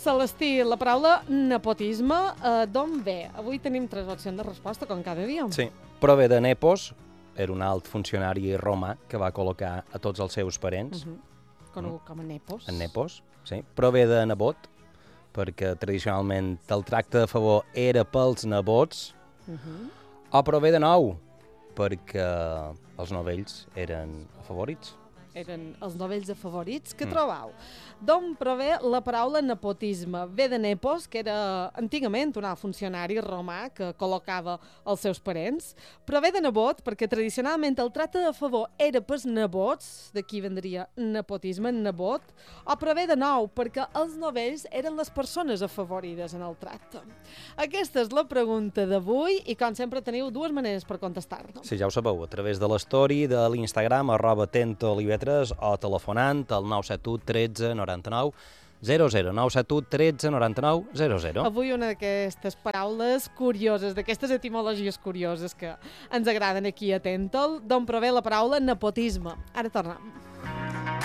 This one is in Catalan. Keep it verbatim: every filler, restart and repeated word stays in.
Celestí, la paraula nepotisme, eh, d'on ve? Avui tenim tres opcions de resposta, com cada dia. Sí, prové de Nepos, era un alt funcionari romà que va col·locar a tots els seus parents, Uh -huh. Conegut com a Nepos. en Nepos, sí. Prové de nebot, perquè tradicionalment el tracte de favor era pels nebots, Uh -huh. o prové de nou, perquè els novells eren afavorits. Eren els novells favorits que mm. trobau. D'on prové la paraula nepotisme? Ve de Nepos, que era antigament un alt funcionari romà que col·locava els seus parents. Prové de nebot, perquè tradicionalment el tracte de favor era pels nebots, d'aquí vendria nepotisme, nebot, o prové de nou, perquè els novells eren les persones afavorides en el tracte. Aquesta és la pregunta d'avui i, com sempre, teniu dues maneres per contestar-nos. Sí, ja ho sabeu, a través de l'story de l'Instagram, arroba tentolivetres, o telefonant al nou set u tretze noranta-nou zero zero, nou set u tretze noranta-nou zero zero. Avui una d'aquestes paraules curioses, d'aquestes etimologies curioses que ens agraden aquí a Tentol, d'on prové la paraula nepotisme. Ara tornem.